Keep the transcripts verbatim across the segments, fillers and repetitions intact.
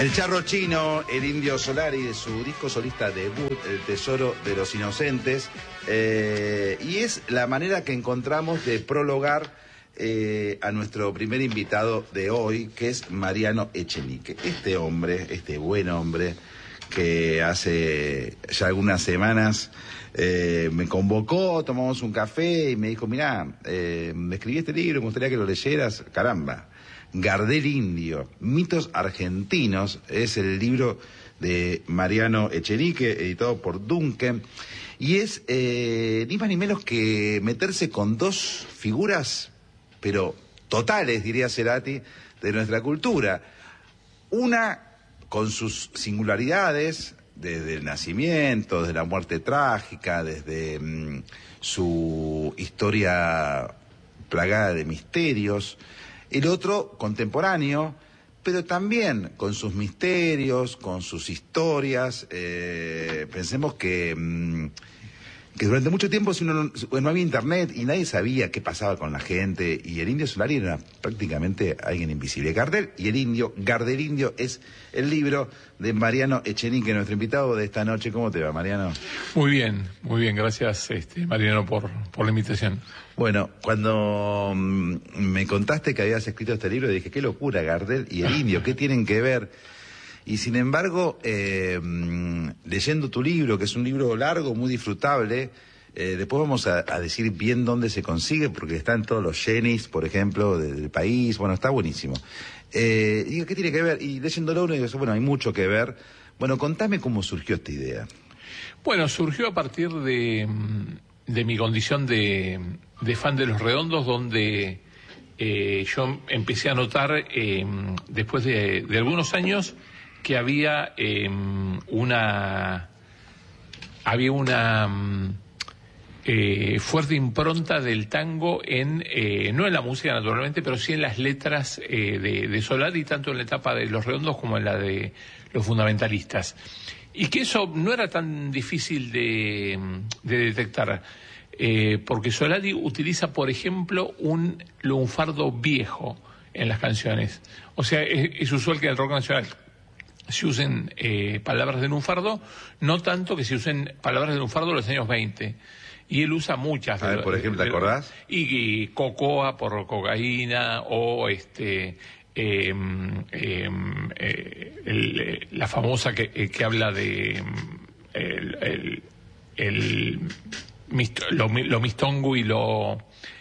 El Charro Chino, el Indio Solari, de su disco solista debut, El Tesoro de los Inocentes, eh, y es la manera que encontramos de prologar eh, a nuestro primer invitado de hoy, que es Mariano Echenique. Este hombre, este buen hombre, que hace ya algunas semanas eh, me convocó, tomamos un café y me dijo, mirá, eh, me escribí este libro, me gustaría que lo leyeras, caramba. Gardel Indio, mitos argentinos, es el libro de Mariano Echenique, editado por Duncan, y es eh, ni más ni menos que meterse con dos figuras, pero totales, diría Cerati, de nuestra cultura. Una con sus singularidades, desde el nacimiento, desde la muerte trágica, desde mmm, su historia plagada de misterios. El otro, contemporáneo, pero también con sus misterios, con sus historias. Eh, pensemos que, mmm, que durante mucho tiempo si uno no, no había internet y nadie sabía qué pasaba con la gente, y el Indio Solari era prácticamente alguien invisible. Gardel y el Indio, Gardel Indio, es el libro de Mariano Echenique, nuestro invitado de esta noche. ¿Cómo te va, Mariano? Muy bien, muy bien, gracias, este, Mariano, por, por la invitación. Bueno, cuando mmm, me contaste que habías escrito este libro, dije, qué locura, Gardel y el Indio, ¿qué tienen que ver? Y sin embargo, eh, mmm, leyendo tu libro, que es un libro largo, muy disfrutable, eh, después vamos a, a decir bien dónde se consigue, porque está en todos los Genis, por ejemplo, de, del país. Bueno, está buenísimo. Eh, digo, ¿qué tiene que ver? Y leyéndolo uno digo, bueno, hay mucho que ver. Bueno, contame cómo surgió esta idea. Bueno, surgió a partir de, de mi condición de, de fan de Los Redondos, donde eh, yo empecé a notar, eh, después de, de algunos años, que había eh, una había una eh, fuerte impronta del tango en eh, no en la música naturalmente, pero sí en las letras eh, de, de Solari, tanto en la etapa de Los Redondos como en la de Los Fundamentalistas, y que eso no era tan difícil de, de detectar, eh, porque Solari utiliza, por ejemplo, un lunfardo viejo en las canciones. O sea, es, es usual que en el rock nacional se usen eh, palabras de lunfardo, no tanto que se usen palabras de lunfardo de los años veinte. Y él usa muchas. A ver, por ejemplo, ¿te acordás? Y, y cocoa por cocaína, o este eh, eh, eh, el, la famosa que, eh, que habla de el, el, el mist, lo, lo mistongo y lo...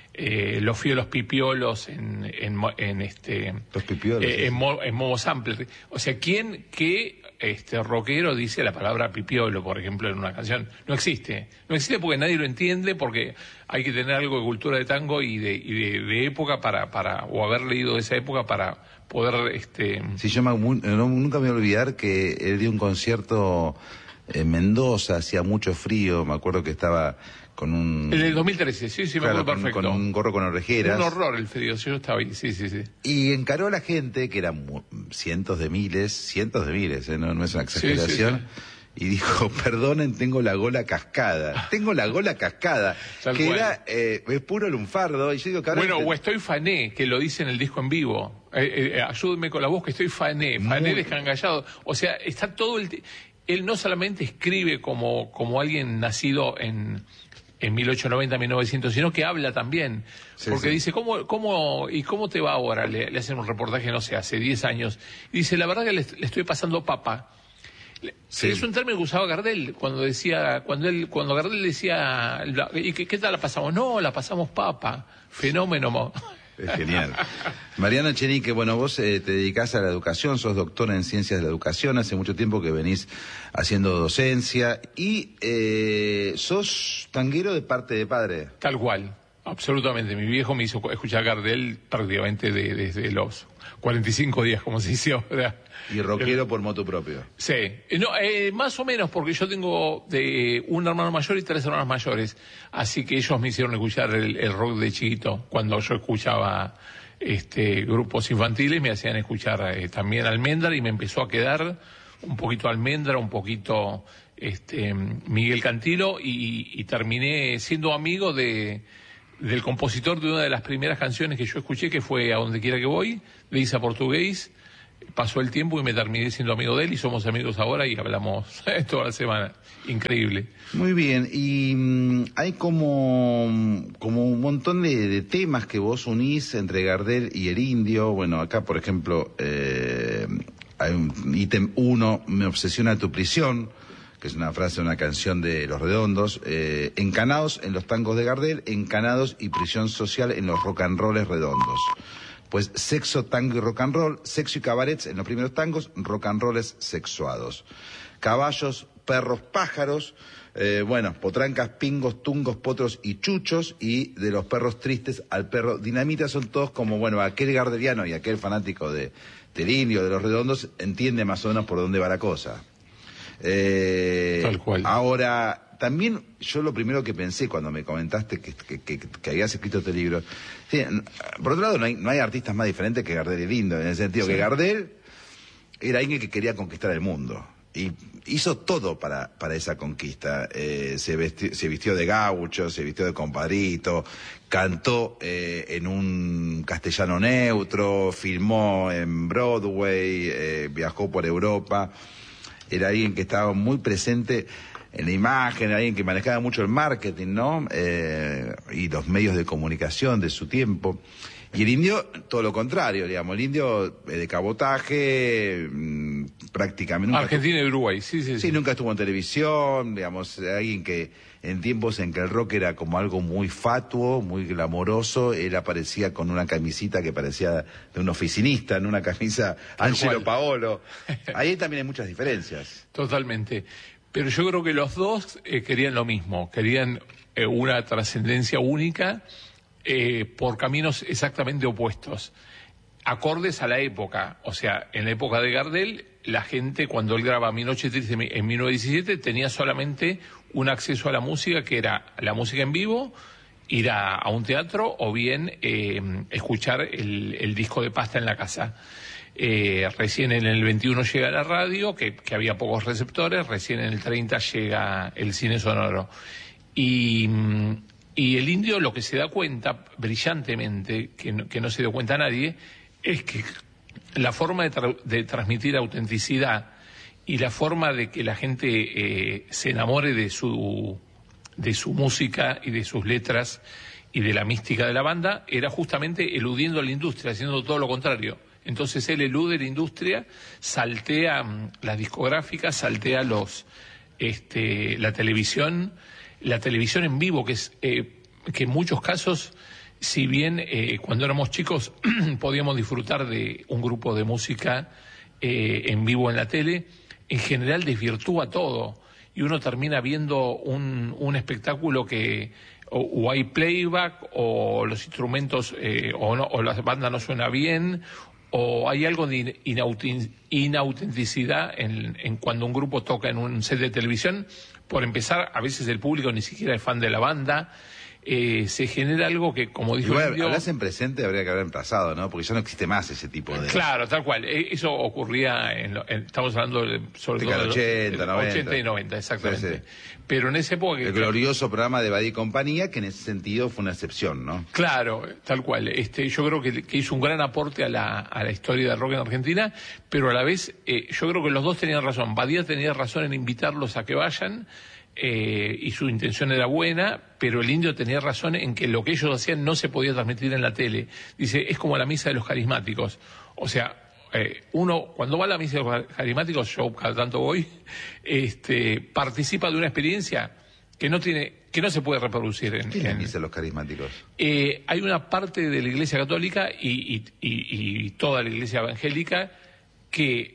Eh, los fío los pipiolos en, en, en este los pipiolos eh, en, mo, en modo sampler. O sea, ¿quién qué este rockero dice la palabra pipiolo, por ejemplo, en una canción? No existe. No existe porque nadie lo entiende, porque hay que tener algo de cultura de tango y de, y de, de época para, para, o haber leído de esa época para poder este sí, yo me, no, nunca me voy a olvidar que él dio un concierto en Mendoza, hacía mucho frío, me acuerdo que estaba con un... El del dos mil trece, sí, sí, me claro, acuerdo perfecto. Con un gorro con orejeras. Un horror el frío, yo estaba ahí, sí, sí, sí. Y encaró a la gente, que eran cientos de miles, cientos de miles, ¿eh? no, no es una exageración, sí, sí, sí. Y dijo, perdonen, tengo la gola cascada. Tengo la gola cascada, Tal que cual. Era eh, es puro lunfardo. Y yo digo, bueno, te... o estoy fané, que lo dice en el disco en vivo. Eh, eh, ayúdenme con la voz que estoy fané, fané Muy... descangallado. O sea, está todo el... Él no solamente escribe como, como alguien nacido en... en mil ochocientos noventa, mil novecientos, sino que habla también, sí, porque sí. dice, ¿cómo, cómo, y cómo te va ahora? Le, le hacen un reportaje, no sé, hace diez años, y dice, la verdad que le, le estoy pasando papa. Sí. Es un término que usaba Gardel, cuando decía, cuando él, cuando Gardel decía, ¿y qué, qué tal la pasamos? No, la pasamos papa, fenómeno. Es genial. Mariano Echenique, bueno, vos eh, te dedicás a la educación, sos doctora en ciencias de la educación, hace mucho tiempo que venís haciendo docencia, y eh, sos tanguero de parte de padre. Tal cual, absolutamente. Mi viejo me hizo escuchar Gardel prácticamente de, desde los cuarenta y cinco días, como se dice ahora. Y rockero por motu propio. Sí, no, eh, más o menos, porque yo tengo de un hermano mayor y tres hermanos mayores, así que ellos me hicieron escuchar el, el rock de chiquito. Cuando yo escuchaba este grupos infantiles, me hacían escuchar eh, también Almendra, y me empezó a quedar un poquito Almendra, un poquito este Miguel Cantilo, y, y terminé siendo amigo de del compositor de una de las primeras canciones que yo escuché, que fue A Donde Quiera Que Voy, de Isa Portugués, pasó el tiempo y me terminé siendo amigo de él y somos amigos ahora y hablamos toda la semana. Increíble. Muy bien, y mm, hay como, como un montón de, de temas que vos unís entre Gardel y el Indio. Bueno, acá, por ejemplo, eh, hay un ítem uno, me obsesiona tu prisión, que es una frase de una canción de Los Redondos, eh, encanados en los tangos de Gardel, encanados y prisión social en los rock and rolls redondos. Pues sexo, tango y rock and roll, sexo y cabarets en los primeros tangos, rock and rolls sexuados. Caballos, perros, pájaros, eh, bueno, potrancas, pingos, tungos, potros y chuchos, y de los perros tristes al perro dinamita, son todos como, bueno, aquel gardeliano y aquel fanático de, del Indio, de Los Redondos, entiende más o menos por dónde va la cosa. Eh, Tal cual. Ahora, también yo lo primero que pensé cuando me comentaste que, que, que, que habías escrito este libro, sí, por otro lado no hay, no hay artistas más diferentes que Gardel y Lindo, en el sentido sí. que Gardel era alguien que quería conquistar el mundo y hizo todo para, para esa conquista. Eh, se, vesti, se vistió de gaucho, se vistió de compadrito, cantó eh, en un castellano neutro, filmó en Broadway, eh, viajó por Europa. Era alguien que estaba muy presente en la imagen, alguien que manejaba mucho el marketing, ¿no? Eh, y los medios de comunicación de su tiempo. Y el Indio, todo lo contrario, digamos, el Indio eh, de cabotaje, mmm, prácticamente... Nunca Argentina estuvo, y Uruguay, sí, sí, sí. Sí, nunca estuvo en televisión, digamos, alguien que en tiempos en que el rock era como algo muy fatuo, muy glamoroso, él aparecía con una camisita que parecía de un oficinista, en una camisa Angelo Paolo. Ahí también hay muchas diferencias. Totalmente. Pero yo creo que los dos eh, querían lo mismo, querían eh, una trascendencia única eh, por caminos exactamente opuestos, acordes a la época. O sea, en la época de Gardel, la gente cuando él graba Mi Noche Triste en mil novecientos diecisiete tenía solamente un acceso a la música, que era la música en vivo, ir a, a un teatro o bien eh, escuchar el, el disco de pasta en la casa. Eh, recién en el veintiuno llega la radio, que, que había pocos receptores, recién en el treinta llega el cine sonoro. Y, y el Indio lo que se da cuenta brillantemente, que no, que no se dio cuenta nadie, es que la forma de, tra de transmitir autenticidad y la forma de que la gente eh, se enamore de su, de su música y de sus letras y de la mística de la banda era justamente eludiendo a la industria, haciendo todo lo contrario. Entonces él elude la industria, saltea um, las discográficas, saltea los, este, la televisión, la televisión en vivo, que es eh, que en muchos casos, si bien eh, cuando éramos chicos podíamos disfrutar de un grupo de música eh, en vivo en la tele, en general desvirtúa todo y uno termina viendo un, un espectáculo que o, o hay playback o los instrumentos eh, o, no, o la banda no suena bien, o hay algo de inautenticidad en, en cuando un grupo toca en un set de televisión. Por empezar, a veces el público ni siquiera es fan de la banda. Eh, se genera algo que, como dijo Igual, el Indio... hablas en presente, habría que haber en pasado, ¿no? Porque ya no existe más ese tipo de... Claro, tal cual. Eso ocurría, en, en, estamos hablando de, sobre de todo de ochenta, noventa. ochenta y noventa, exactamente. Sí, sí. Pero en esa época... El que, glorioso programa de Badí y Compañía, que en ese sentido fue una excepción, ¿no? Claro, tal cual. Este, yo creo que, que hizo un gran aporte a la, a la historia del rock en Argentina, pero a la vez, eh, yo creo que los dos tenían razón. Badía tenía razón en invitarlos a que vayan, Eh, y su intención era buena, pero el Indio tenía razón en que lo que ellos hacían no se podía transmitir en la tele. Dice, es como la misa de los carismáticos. O sea, eh, uno, cuando va a la misa de los carismáticos, yo cada tanto voy, este, participa de una experiencia que no tiene, que no se puede reproducir en... ¿Qué es la en, misa de los carismáticos? Eh, hay una parte de la Iglesia Católica y, y, y, y toda la Iglesia Evangélica que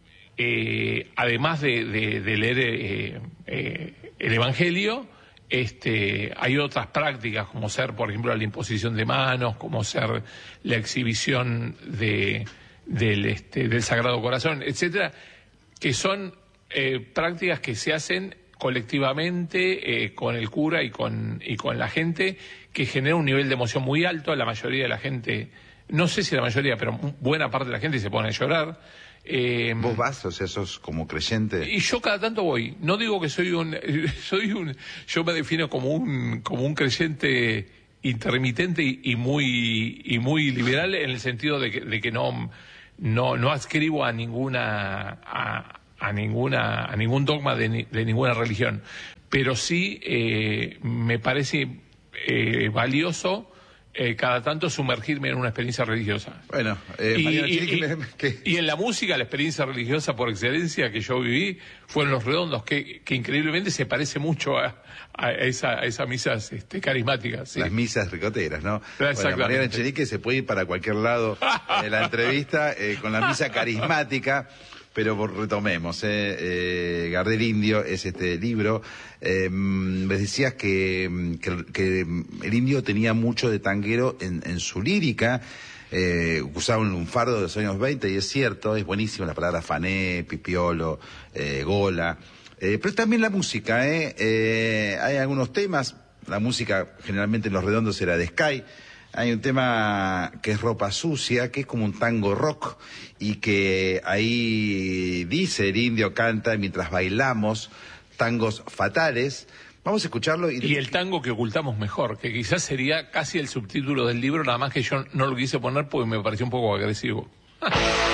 Eh, además de, de, de leer eh, eh, el Evangelio, este, hay otras prácticas como ser, por ejemplo, la imposición de manos, como ser la exhibición de, del, este, del Sagrado Corazón, etcétera, que son eh, prácticas que se hacen colectivamente eh, con el cura y con, y con la gente, que genera un nivel de emoción muy alto. La mayoría de la gente, no sé si la mayoría, pero buena parte de la gente se pone a llorar. Eh, ¿Vos vas? O sea, sos como creyente. Y yo cada tanto voy. No digo que soy un, soy un, yo me defino como un, como un creyente intermitente y, y muy, y muy liberal en el sentido de que, de que no, no, no adscribo a ninguna, a, a ninguna, a ningún dogma de, ni, de ninguna religión, pero sí eh, me parece eh, valioso Eh, cada tanto sumergirme en una experiencia religiosa. Bueno, eh, y, y, Chile, y, que me, que... y en la música, la experiencia religiosa por excelencia que yo viví fue en Los Redondos, que, que increíblemente se parece mucho a, a, esa, a esas misas este, carismáticas. ¿Sí? Las misas ricoteras, ¿no? Exactamente. Bueno, Mariana Echenique se puede ir para cualquier lado en la entrevista eh, con la misa carismática. Pero retomemos, eh, eh, Gardel Indio es este libro. Eh, me decías que, que, que el indio tenía mucho de tanguero en, en su lírica, eh, usaba un lunfardo de los años veinte, y es cierto, es buenísimo la palabra fané, pipiolo, eh, gola, eh, pero también la música, eh, eh, hay algunos temas, la música generalmente en Los Redondos era de Sky. Hay un tema que es Ropa Sucia, que es como un tango rock, y que ahí dice el indio, canta mientras bailamos tangos fatales. Vamos a escucarlo. Y, y el tango que ocultamos mejor, que quizás sería casi el subtítulo del libro, nada más que yo no lo quise poner porque me pareció un poco agresivo.